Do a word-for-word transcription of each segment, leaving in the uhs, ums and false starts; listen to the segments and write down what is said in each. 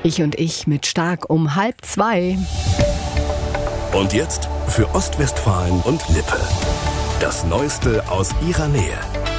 Ich und ich mit Stark um halb zwei. Und jetzt für Ostwestfalen und Lippe. Das Neueste aus ihrer Nähe.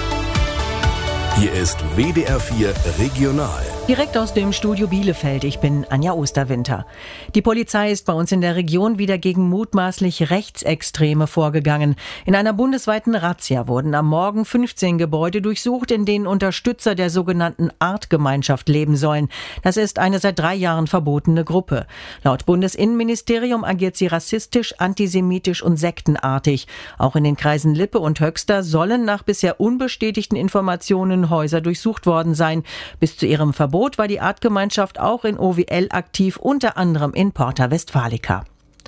Hier ist W D R vier Regional. Direkt aus dem Studio Bielefeld, ich bin Anja Osterwinter. Die Polizei ist bei uns in der Region wieder gegen mutmaßlich Rechtsextreme vorgegangen. In einer bundesweiten Razzia wurden am Morgen fünfzehn Gebäude durchsucht, in denen Unterstützer der sogenannten Artgemeinschaft leben sollen. Das ist eine seit drei Jahren verbotene Gruppe. Laut Bundesinnenministerium agiert sie rassistisch, antisemitisch und sektenartig. Auch in den Kreisen Lippe und Höxter sollen nach bisher unbestätigten Informationen Häuser durchsucht worden sein. Bis zu ihrem Verbot war die Artgemeinschaft auch in O W L aktiv, unter anderem in Porta Westfalica.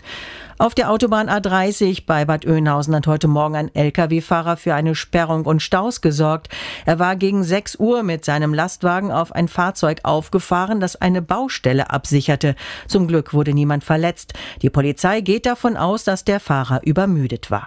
Auf der Autobahn A dreißig bei Bad Oeynhausen hat heute Morgen ein L K W-Fahrer für eine Sperrung und Staus gesorgt. Er war gegen sechs Uhr mit seinem Lastwagen auf ein Fahrzeug aufgefahren, das eine Baustelle absicherte. Zum Glück wurde niemand verletzt. Die Polizei geht davon aus, dass der Fahrer übermüdet war.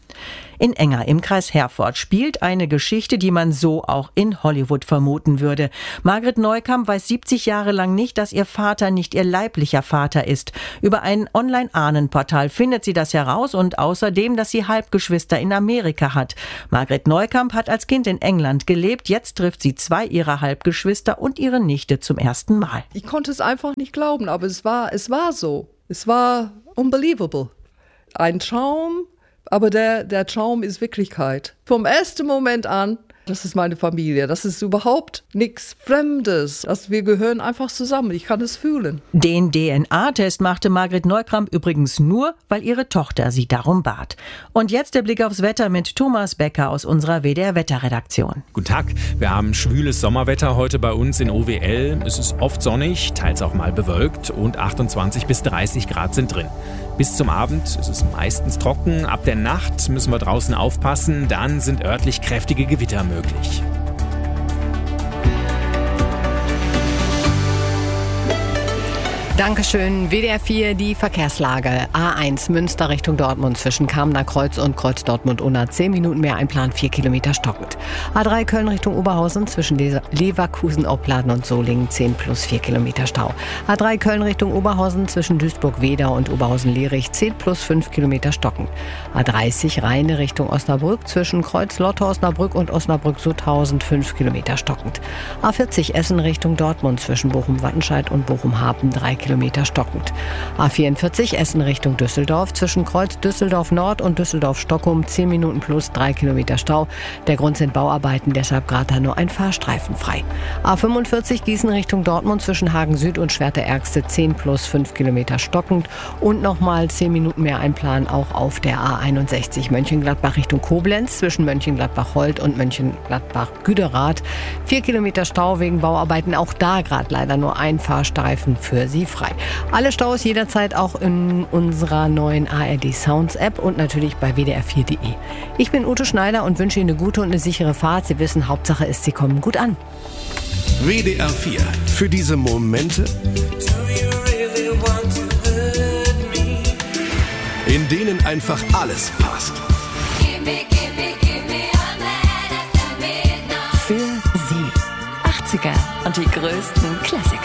In Enger im Kreis Herford spielt eine Geschichte, die man so auch in Hollywood vermuten würde. Margret Neukamp weiß siebzig Jahre lang nicht, dass ihr Vater nicht ihr leiblicher Vater ist. Über ein Online-Ahnenportal findet sie das heraus und außerdem, dass sie Halbgeschwister in Amerika hat. Margret Neukamp hat als Kind in England gelebt. Jetzt trifft sie zwei ihrer Halbgeschwister und ihre Nichte zum ersten Mal. Ich konnte es einfach nicht glauben, aber es war, es war so. Es war unbelievable. Ein Traum. Aber der, der Traum ist Wirklichkeit. Vom ersten Moment an, das ist meine Familie. Das ist überhaupt nichts Fremdes. Das, wir gehören einfach zusammen. Ich kann es fühlen. Den D N A-Test machte Margret Neukamp übrigens nur, weil ihre Tochter sie darum bat. Und jetzt der Blick aufs Wetter mit Thomas Becker aus unserer W D R-Wetterredaktion. Guten Tag. Wir haben schwüles Sommerwetter heute bei uns in O W L. Es ist oft sonnig, teils auch mal bewölkt und achtundzwanzig bis dreißig Grad sind drin. Bis zum Abend ist es meistens trocken. Ab der Nacht müssen wir draußen aufpassen. Dann sind örtlich kräftige Gewitter möglich. Dankeschön. W D R vier, die Verkehrslage. A eins Münster Richtung Dortmund zwischen Kamener Kreuz und Kreuz Dortmund-Unna. zehn Minuten mehr Einplan, vier Kilometer stockend. A drei Köln Richtung Oberhausen zwischen Leverkusen, Opladen und Solingen. zehn plus vier Kilometer Stau. A drei Köln Richtung Oberhausen zwischen Duisburg-Wedau und Oberhausen-Lierich. zehn plus fünf Kilometer stockend. A dreißig Rheine Richtung Osnabrück zwischen Kreuz-Lotte-Osnabrück und Osnabrück-Sutthausen. fünf Kilometer stockend. A vierzig Essen Richtung Dortmund zwischen Bochum-Wattenscheid und Bochum-Hapen. drei Kilometer stockend. A vierundvierzig Essen Richtung Düsseldorf zwischen Kreuz Düsseldorf Nord und Düsseldorf Stockholm zehn Minuten plus drei Kilometer Stau. Der Grund sind Bauarbeiten, deshalb gerade da nur ein Fahrstreifen frei. A fünfundvierzig Gießen Richtung Dortmund zwischen Hagen Süd und Schwerte-Ergste zehn plus fünf Kilometer stockend und nochmal zehn Minuten mehr Einplan auch auf der A einundsechzig Mönchengladbach Richtung Koblenz zwischen Mönchengladbach-Holt und Mönchengladbach-Güderath. vier Kilometer Stau wegen Bauarbeiten, auch da gerade leider nur ein Fahrstreifen für Sie frei. Alle Staus jederzeit auch in unserer neuen A R D Sounds App und natürlich bei W D R vier Punkt de. Ich bin Ute Schneider und wünsche Ihnen eine gute und eine sichere Fahrt. Sie wissen, Hauptsache ist, Sie kommen gut an. W D R vier. Für diese Momente, in denen einfach alles passt. Für Sie. achtziger und die größten Klassiker.